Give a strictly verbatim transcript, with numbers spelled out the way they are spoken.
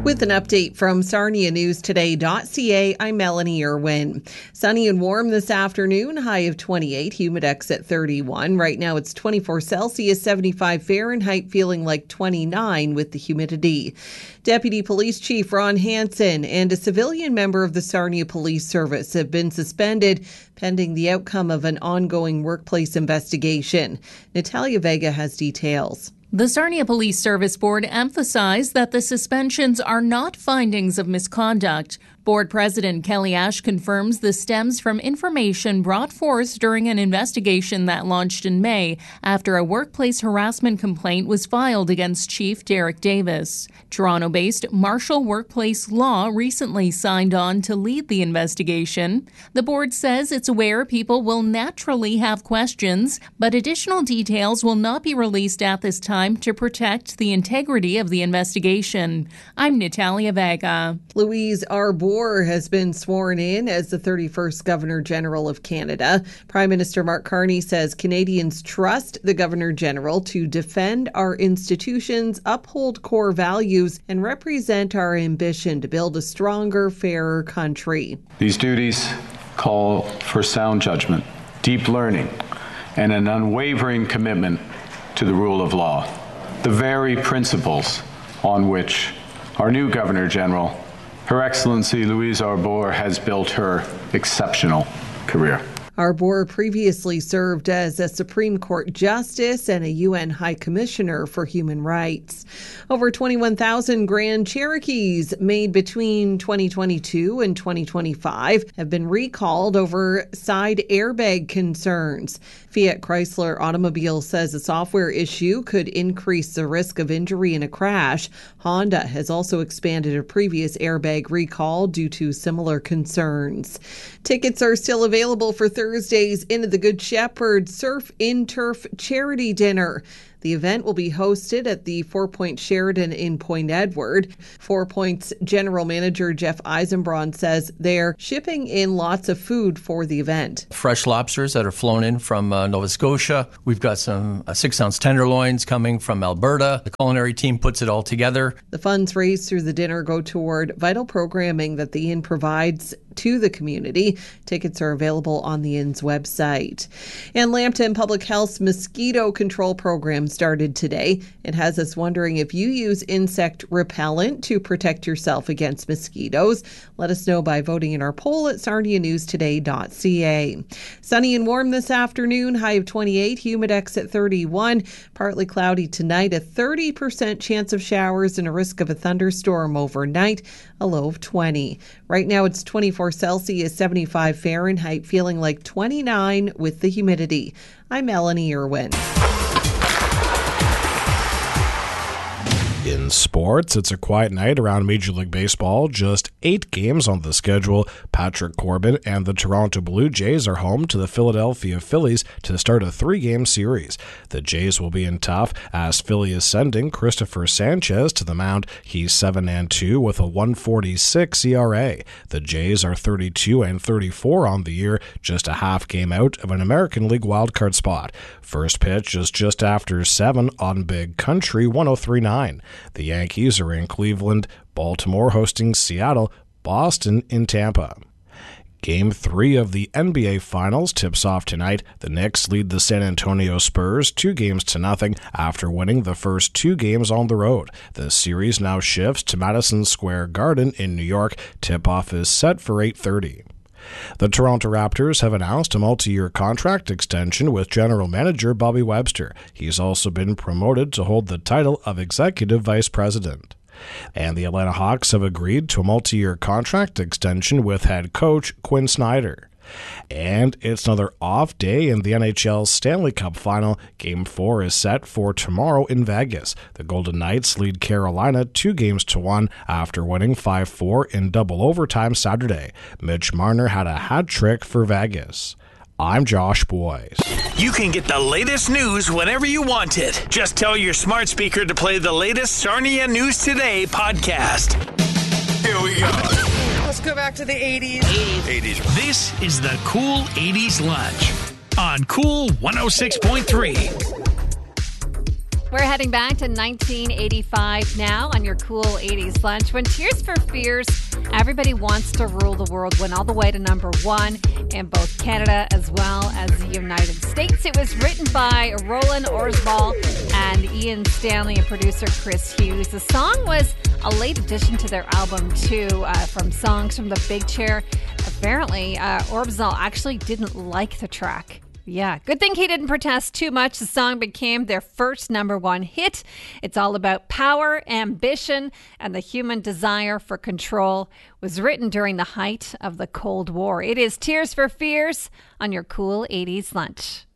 With an update from Sarnia News Today dot C A, I'm Melanie Irwin. Sunny and warm this afternoon, high of twenty-eight, humidex at thirty-one. Right now it's twenty-four Celsius, seventy-five Fahrenheit, feeling like twenty-nine with the humidity. Deputy Police Chief Ron Hansen and a civilian member of the Sarnia Police Service have been suspended pending the outcome of an ongoing workplace investigation. Natalia Vega has details. The Sarnia Police Service Board emphasized that the suspensions are not findings of misconduct. Board President Kelly Ash confirms this stems from information brought forth during an investigation that launched in May after a workplace harassment complaint was filed against Chief Derek Davis. Toronto-based Marshall Workplace Law recently signed on to lead the investigation. The board says it's aware people will naturally have questions, but additional details will not be released at this time to protect the integrity of the investigation. I'm Natalia Vega. Louise Arbour has been sworn in as the thirty-first Governor General of Canada. Prime Minister Mark Carney says Canadians trust the Governor General to defend our institutions, uphold core values, and represent our ambition to build a stronger, fairer country. These duties call for sound judgment, deep learning, and an unwavering commitment to the rule of law, the very principles on which our new Governor General, Her Excellency Louise Arbour, has built her exceptional career. Arbour previously served as a Supreme Court Justice and a U N High Commissioner for Human Rights. Over twenty-one thousand Grand Cherokees made between twenty twenty-two and twenty twenty-five have been recalled over side airbag concerns. Fiat Chrysler Automobile says a software issue could increase the risk of injury in a crash. Honda has also expanded a previous airbag recall due to similar concerns. Tickets are still available for Thursday's Into the Good Shepherd Surf in Turf charity dinner. The event will be hosted at the Four Point Sheraton in Point Edward. Four Point's General Manager Jeff Eisenbraun says they're shipping in lots of food for the event. Fresh lobsters that are flown in from uh, Nova Scotia. We've got some uh, six-ounce tenderloins coming from Alberta. The culinary team puts it all together. The funds raised through the dinner go toward vital programming that the Inn provides to the community. Tickets are available on the Inn's website. And Lambton Public Health's mosquito control program started today. It has us wondering if you use insect repellent to protect yourself against mosquitoes. Let us know by voting in our poll at Sarnia News Today dot C A. Sunny and warm this afternoon, high of twenty-eight, humidex at thirty-one. Partly cloudy tonight, a thirty percent chance of showers and a risk of a thunderstorm overnight, a low of twenty. Right now it's twenty-four Celsius, seventy-five Fahrenheit, feeling like twenty-nine with the humidity. I'm Melanie Irwin. In sports, it's a quiet night around Major League Baseball. Just eight games on the schedule. Patrick Corbin and the Toronto Blue Jays are home to the Philadelphia Phillies to start a three-game series. The Jays will be in tough as Philly is sending Christopher Sanchez to the mound. He's seven and two with a one forty-six E R A. The Jays are thirty-two and thirty-four on the year, just a half game out of an American League wildcard spot. First pitch is just after seven on Big Country one oh three point nine. The Yankees are in Cleveland, Baltimore hosting Seattle, Boston in Tampa. Game three of the N B A Finals tips off tonight. The Knicks lead the San Antonio Spurs two games to nothing after winning the first two games on the road. The series now shifts to Madison Square Garden in New York. Tip-off is set for eight thirty. The Toronto Raptors have announced a multi-year contract extension with general manager Bobby Webster. He's also been promoted to hold the title of executive vice president. And the Atlanta Hawks have agreed to a multi-year contract extension with head coach Quinn Snyder. And it's another off day in the N H L's Stanley Cup Final. Game four is set for tomorrow in Vegas. The Golden Knights lead Carolina two games to one after winning five four in double overtime Saturday. Mitch Marner had a hat trick for Vegas. I'm Josh Boyce. You can get the latest news whenever you want it. Just tell your smart speaker to play the latest Sarnia News Today podcast. Here we go. Let's go back to the eighties. eighties. This is the Cool eighties Lunch on Cool one oh six point three. We're heading back to nineteen eighty-five now on your cool eighties lunch, when Tears for Fears, Everybody Wants to Rule the World, went all the way to number one in both Canada as well as the United States. It was written by Roland Orzabal and Ian Stanley and producer Chris Hughes. The song was a late addition to their album, too, uh, from Songs from the Big Chair. Apparently, uh, Orzabal actually didn't like the track. Yeah, good thing he didn't protest too much. The song became their first number one hit. It's all about power, ambition, and the human desire for control. It was written during the height of the Cold War. It is Tears for Fears on your cool eighties lunch.